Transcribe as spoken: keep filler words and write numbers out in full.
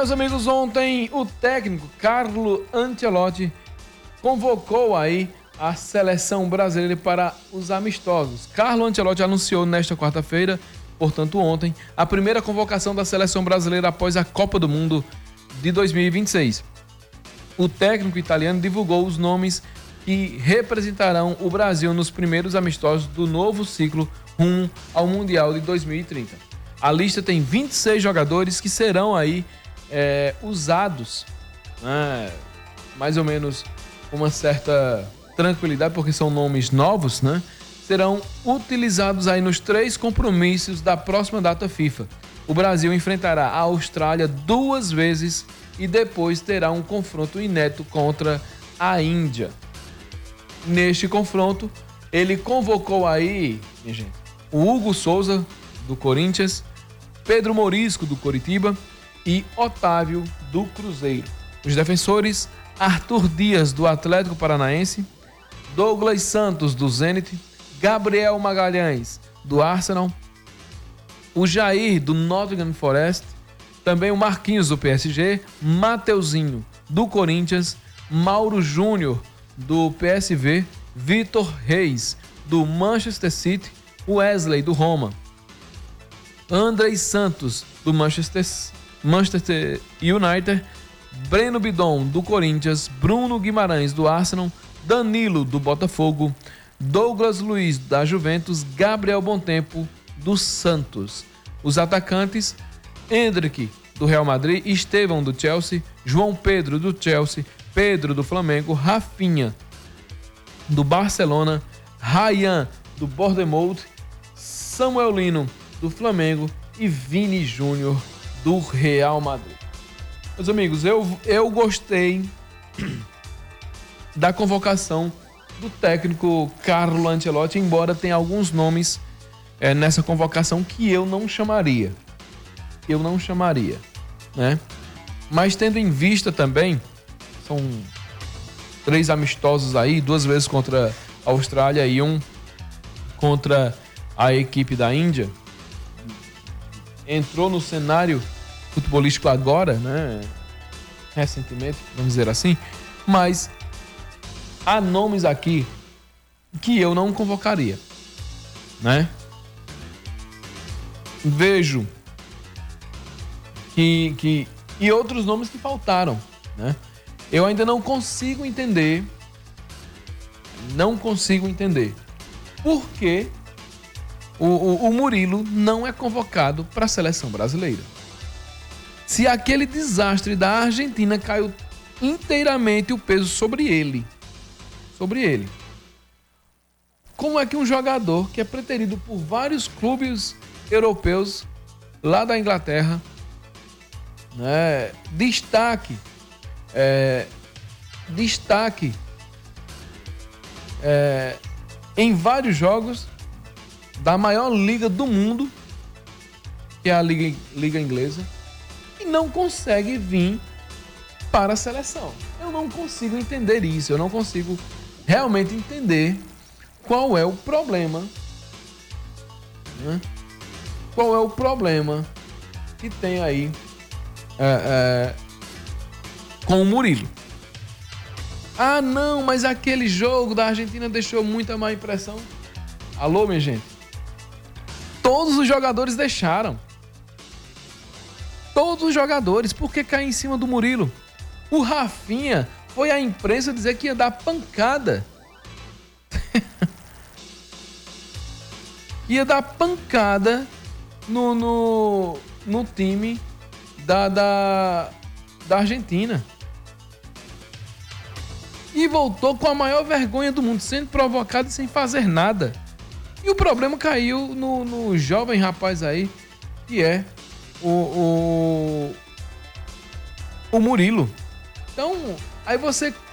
meus amigos, ontem o técnico Carlo Ancelotti convocou aí a seleção brasileira para os amistosos. Carlo Ancelotti anunciou nesta quarta-feira, portanto ontem, a primeira convocação da seleção brasileira após a Copa do Mundo de dois mil e vinte e seis. O técnico italiano divulgou os nomes que representarão o Brasil nos primeiros amistosos do novo ciclo rumo ao Mundial de dois mil e trinta. A lista tem vinte e seis jogadores que serão aí é, usados, né, mais ou menos com uma certa tranquilidade, porque são nomes novos, né? Serão utilizados aí nos três compromissos da próxima data FIFA. O Brasil enfrentará a Austrália duas vezes e depois terá um confronto inédito contra a Índia. Neste confronto, ele convocou aí, minha gente, o Hugo Souza, do Corinthians, Pedro Morisco, do Coritiba e Otávio, do Cruzeiro. Os defensores, Arthur Dias, do Atlético Paranaense, Douglas Santos, do Zenit, Gabriel Magalhães, do Arsenal, o Jair, do Nottingham Forest, também o Marquinhos, do P S G, Mateuzinho, do Corinthians, Mauro Júnior, do P S V, Vitor Reis, do Manchester City, Wesley, do Roma, Andrei Santos, do Manchester, Manchester United, Breno Bidon, do Corinthians, Bruno Guimarães, do Arsenal, Danilo, do Botafogo, Douglas Luiz, da Juventus, Gabriel Bontempo, do Santos. Os atacantes, Endrick, do Real Madrid, Estevão, do Chelsea, João Pedro, do Chelsea, Pedro, do Flamengo, Rafinha, do Barcelona, Ryan, do Bournemouth, Samuel Lino, do Flamengo e Vini Júnior, do Real Madrid. Meus amigos, eu, eu gostei da convocação do técnico Carlo Ancelotti, embora tenha alguns nomes é, nessa convocação que eu não chamaria. Eu não chamaria, né? Mas tendo em vista também, são três amistosos aí, duas vezes contra a Austrália e um contra a equipe da Índia. Entrou no cenário futebolístico agora, né? Recentemente, vamos dizer assim, mas há nomes aqui que eu não convocaria, né? Vejo que, que e outros nomes que faltaram, né? Eu ainda não consigo entender, não consigo entender por que o, o, o Murilo não é convocado para a seleção brasileira. Se aquele desastre da Argentina caiu inteiramente o peso sobre ele, sobre ele. Como é que um jogador que é preterido por vários clubes europeus lá da Inglaterra, né, destaque, é, destaque é, em vários jogos da maior liga do mundo, que é a liga, liga inglesa, e não consegue vir para a seleção? Eu não consigo entender isso, eu não consigo realmente entender qual é o problema, né? Qual é o problema que tem aí é, é, com o Murilo. Ah, não, mas aquele jogo da Argentina deixou muita má impressão. Alô, minha gente? Todos os jogadores deixaram. Todos os jogadores. Por que cair em cima do Murilo? O Rafinha foi à imprensa dizer que ia dar pancada. ia dar pancada no, no, no time da, da, da Argentina. E voltou com a maior vergonha do mundo, sendo provocado e sem fazer nada. E o problema caiu no, no jovem rapaz aí, que é o, o, o Murilo. Então, aí você